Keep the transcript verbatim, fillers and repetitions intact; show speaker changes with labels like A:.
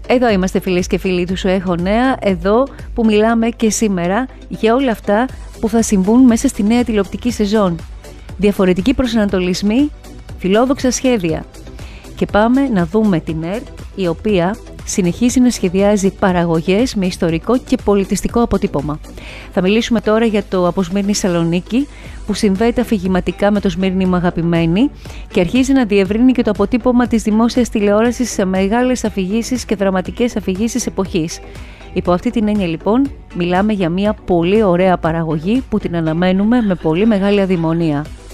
A: Εδώ είμαστε φίλες και φίλοι του Σου Έχω Νέα, εδώ που μιλάμε και σήμερα για όλα αυτά που θα συμβούν μέσα στη νέα τηλεοπτική σεζόν. Διαφορετικοί προσανατολισμοί, φιλόδοξα σχέδια. Και πάμε να δούμε την ΕΡΤ, η οποία συνεχίζει να σχεδιάζει παραγωγές με ιστορικό και πολιτιστικό αποτύπωμα. Θα μιλήσουμε τώρα για το από Σμύρνη Σαλονίκη, που συνδέεται αφηγηματικά με το Σμύρνη Είμαι Αγαπημένη και αρχίζει να διευρύνει και το αποτύπωμα της δημόσιας τηλεόρασης σε μεγάλες αφηγήσεις και δραματικές αφηγήσεις εποχής. Υπό αυτή την έννοια λοιπόν μιλάμε για μια πολύ ωραία παραγωγή που την αναμένουμε με πολύ μεγάλη αδημονία.